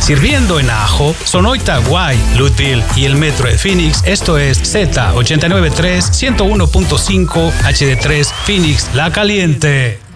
sirviendo en Ajo, Sonoita, Guay, Lutville y el Metro de Phoenix. Esto es Z893 101.5 HD3 Phoenix La Caliente.